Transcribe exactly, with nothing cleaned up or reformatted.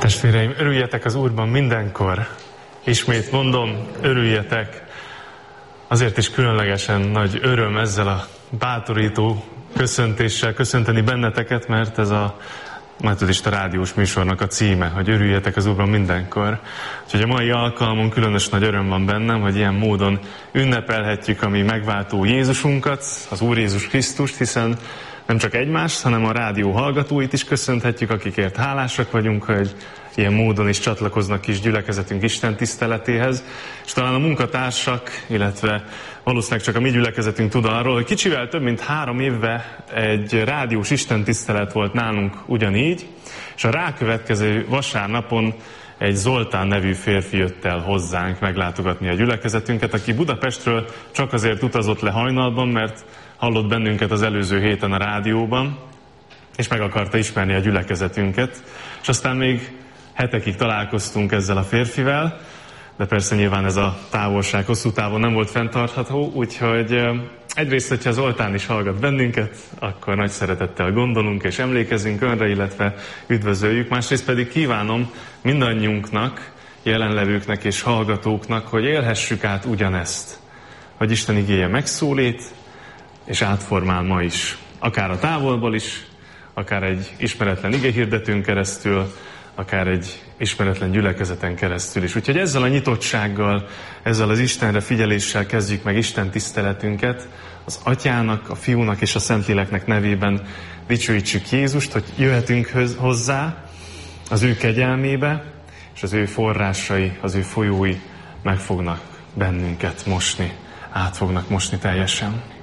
Testvéreim, örüljetek az Úrban mindenkor. Ismét mondom, örüljetek. Azért is különlegesen nagy öröm ezzel a bátorító köszöntéssel köszönteni benneteket, mert ez a metodista rádiós műsornak a címe, hogy örüljetek az Úrban mindenkor. Úgyhogy a mai alkalmon különös nagy öröm van bennem, hogy ilyen módon ünnepelhetjük a mi megváltó Jézusunkat, az Úr Jézus Krisztust, hiszen nem csak egymást, hanem a rádió hallgatóit is köszönhetjük, akikért hálásak vagyunk, hogy ilyen módon is csatlakoznak kis gyülekezetünk Isten tiszteletéhez. És talán a munkatársak, illetve valószínűleg csak a mi gyülekezetünk tud arról, hogy kicsivel több mint három évve egy rádiós Isten tisztelet volt nálunk ugyanígy, és a rákövetkező vasárnapon egy Zoltán nevű férfi jött el hozzánk meglátogatni a gyülekezetünket, aki Budapestről csak azért utazott le hajnalban, mert hallott bennünket az előző héten a rádióban, és meg akarta ismerni a gyülekezetünket. És aztán még hetekig találkoztunk ezzel a férfivel, de persze nyilván ez a távolság hosszú távon nem volt fenntartható, úgyhogy egyrészt, hogyha Zoltán is hallgat bennünket, akkor nagy szeretettel gondolunk és emlékezünk önre, illetve üdvözöljük. Másrészt pedig kívánom mindannyiunknak, jelenlevőknek és hallgatóknak, hogy élhessük át ugyanezt, hogy Isten igéje megszólít, és átformál ma is. Akár a távolból is, akár egy ismeretlen igehirdetőn keresztül, akár egy ismeretlen gyülekezeten keresztül is. Úgyhogy ezzel a nyitottsággal, ezzel az Istenre figyeléssel kezdjük meg Isten tiszteletünket. Az Atyának, a Fiúnak és a Szentléleknek nevében dicsőítsük Jézust, hogy jöhetünk hozzá az ő kegyelmébe, és az ő forrásai, az ő folyói meg fognak bennünket mosni, át fognak mosni teljesen.